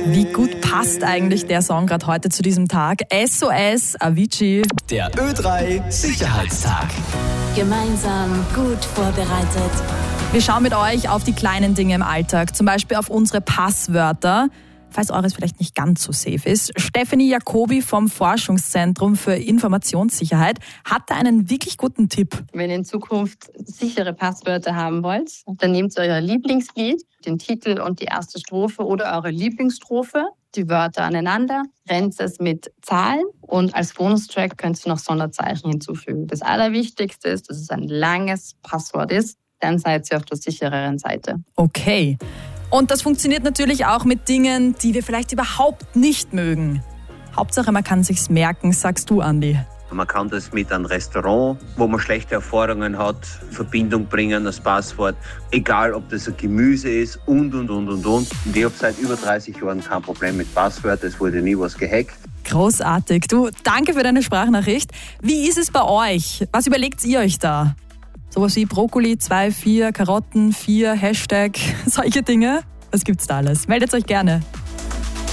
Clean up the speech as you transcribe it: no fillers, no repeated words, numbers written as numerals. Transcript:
Wie gut passt eigentlich der Song gerade heute zu diesem Tag? SOS, Avicii. Der Ö3 Sicherheitstag. Gemeinsam gut vorbereitet. Wir schauen mit euch auf die kleinen Dinge im Alltag, zum Beispiel auf unsere Passwörter, falls eures vielleicht nicht ganz so safe ist. Stephanie Jacobi vom Forschungszentrum für Informationssicherheit hat da einen wirklich guten Tipp. Wenn ihr in Zukunft sichere Passwörter haben wollt, dann nehmt euer Lieblingslied, den Titel und die erste Strophe oder eure Lieblingsstrophe, die Wörter aneinander, grenzt es mit Zahlen und als Bonustrack könnt ihr noch Sonderzeichen hinzufügen. Das Allerwichtigste ist, dass es ein langes Passwort ist, dann seid ihr auf der sichereren Seite. Okay. Und das funktioniert natürlich auch mit Dingen, die wir vielleicht überhaupt nicht mögen. Hauptsache, man kann sich's merken, sagst du, Andi. Man kann das mit einem Restaurant, wo man schlechte Erfahrungen hat, in Verbindung bringen, das Passwort. Egal, ob das ein Gemüse ist und. Und ich habe seit über 30 Jahren kein Problem mit Passwörtern, es wurde nie was gehackt. Großartig. Du, danke für deine Sprachnachricht. Wie ist es bei euch? Was überlegt ihr euch da? Sowas wie Brokkoli 2, 4, Karotten 4, Hashtag, solche Dinge? Was gibt's da alles? Meldet euch gerne.